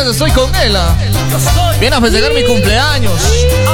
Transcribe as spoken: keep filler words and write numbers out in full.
estoy con él. ¿Ah? Viene a festejar mi cumpleaños.